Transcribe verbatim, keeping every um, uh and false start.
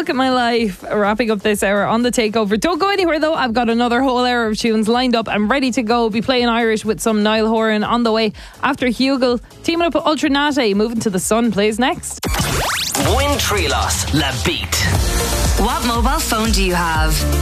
Look at My Life, wrapping up this hour on the Takeover. Don't go anywhere though, I've got another whole hour of tunes lined up and ready to go. Be playing Irish with some Niall Horan on the way after Hugel. Teaming up with Ultra Nate, Moving to the Sun plays next. Win Trilos, La Beat. What mobile phone do you have?